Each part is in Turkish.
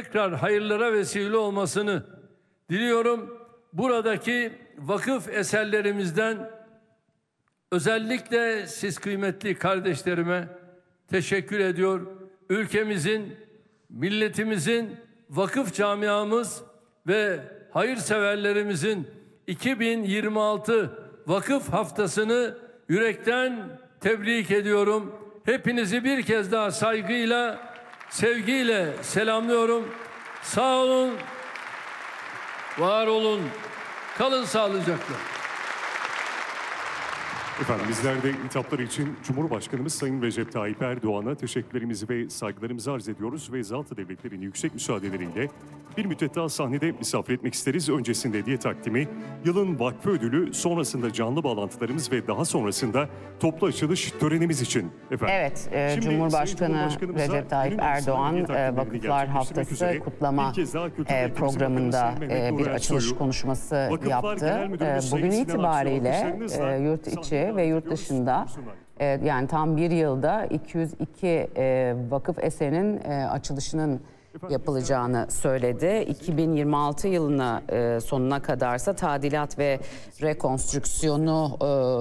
tekrar hayırlara vesile olmasını diliyorum. Buradaki vakıf eserlerimizden özellikle siz kıymetli kardeşlerime teşekkür ediyor. Ülkemizin, milletimizin, vakıf camiamız ve hayırseverlerimizin 2026 Vakıf Haftası'nı yürekten tebrik ediyorum. Hepinizi bir kez daha saygıyla, sevgiyle selamlıyorum. Sağ olun, var olun, kalın sağlıcakla. Efendim bizler de hitapları için Cumhurbaşkanımız Sayın Recep Tayyip Erdoğan'a teşekkürlerimizi ve saygılarımızı arz ediyoruz ve zat-ı devletlerin yüksek müsaadeleriyle bir müddet daha sahnede misafir etmek isteriz. Öncesinde hediye takdimi, yılın vakfı ödülü, sonrasında canlı bağlantılarımız ve daha sonrasında toplu açılış törenimiz için. Efendim. Evet, Cumhurbaşkanı Recep Tayyip Erdoğan Vakıflar Haftası kutlama programında bir açılış konuşması yaptı. Bugün itibariyle yurt içi ve yurt dışında yani tam bir yılda 202 vakıf eserinin açılışının yapılacağını söyledi. 2026 yılına sonuna kadarsa tadilat ve rekonstrüksiyonu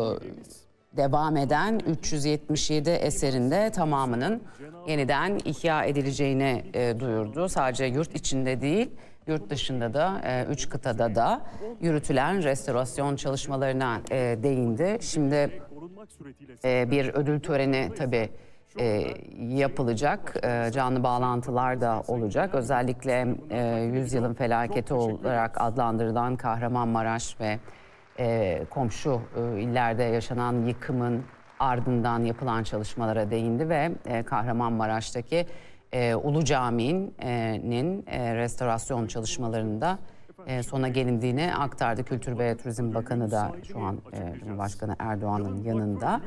devam eden 377 eserinde tamamının yeniden ihya edileceğini duyurdu. Sadece yurt içinde değil, yurt dışında da 3 kıtada da yürütülen restorasyon çalışmalarına değindi. Şimdi bir ödül töreni tabii yapılacak. Canlı bağlantılar da olacak. Özellikle 100 yılın felaketi olarak adlandırılan Kahramanmaraş ve komşu illerde yaşanan yıkımın ardından yapılan çalışmalara değindi ve Kahramanmaraş'taki Ulu Cami'nin restorasyon çalışmalarında sona gelindiğini aktardı. Kültür ve Turizm Bakanı da şu an Cumhurbaşkanı Erdoğan'ın yanında.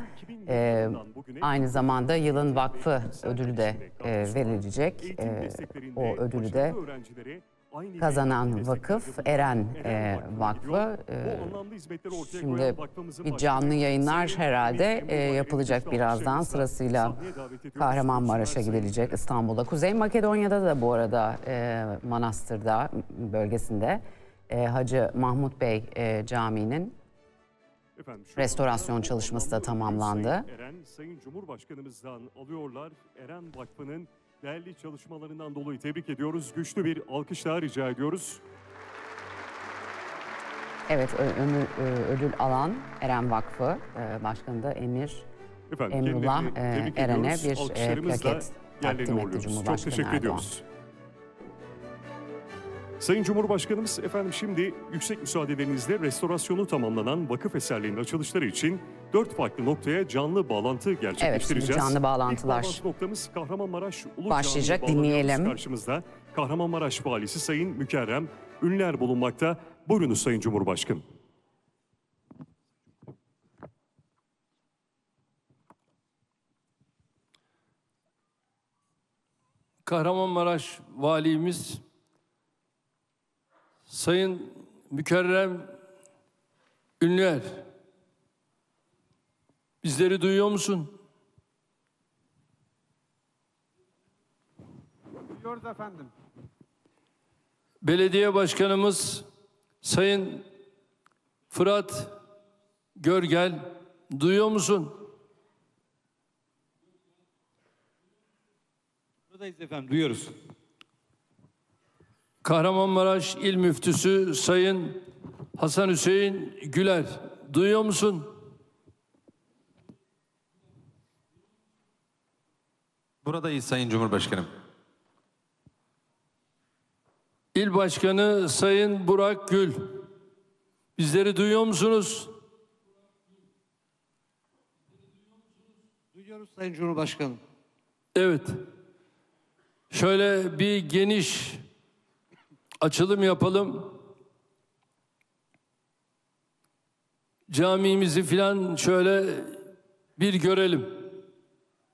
Aynı zamanda yılın vakfı ödülü de verilecek. O ödülü de kazanan vakıf Eren Vakfı. Şimdi bir canlı yayınlar herhalde yapılacak birazdan. Sırasıyla Kahramanmaraş'a gidilecek, İstanbul'da. Kuzey Makedonya'da da bu arada Manastır'da bölgesinde Hacı Mahmut Bey Camii'nin restorasyon çalışması da tamamlandı. Eren, Sayın Cumhurbaşkanımızdan alıyorlar. Eren Vakfı'nın değerli çalışmalarından dolayı tebrik ediyoruz. Güçlü bir alkış daha rica ediyoruz. Evet, ödül alan Eren Vakfı Başkanı da Emrullah Eren'e bir plaket takdim etti Cumhurbaşkanı Çok teşekkür Erdoğan. ediyoruz. Sayın Cumhurbaşkanımız, efendim şimdi yüksek müsaadelerinizle restorasyonu tamamlanan vakıf eserlerinin açılışları için 4 farklı noktaya canlı bağlantı gerçekleştireceğiz. Evet, şimdi canlı bağlantılar İlk bağlantı noktamız Kahramanmaraş Ulu başlayacak, Cami'ye dinleyelim. Karşımızda Kahramanmaraş Valisi Sayın Mükerrem Ünler bulunmakta. Buyurunuz Sayın Cumhurbaşkanım. Kahramanmaraş Valimiz Sayın Mükerrem Ünler, bizleri duyuyor musun? Duyuyoruz efendim. Belediye Başkanımız Sayın Fırat Görgel, duyuyor musun? Buradayız efendim, duyuyoruz. Kahramanmaraş İl Müftüsü Sayın Hasan Hüseyin Güler, duyuyor musun? Buradayız Sayın Cumhurbaşkanım. İl Başkanı Sayın Burak Gül, bizleri duyuyor musunuz? Duyuyoruz Sayın Cumhurbaşkanım. Evet. Şöyle bir geniş açılım yapalım. Camimizi filan şöyle bir görelim.